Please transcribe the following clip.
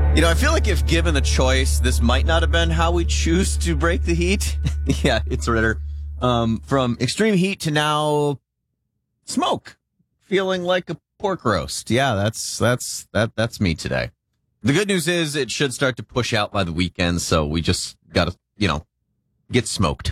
You know, I feel like if given the choice, this might not have been how we choose to break the heat. Yeah, it's Ritter. From extreme heat to now smoke, feeling like a pork roast. Yeah, that's me today. The good news is it should start to push out by the weekend, so we just gotta, get smoked.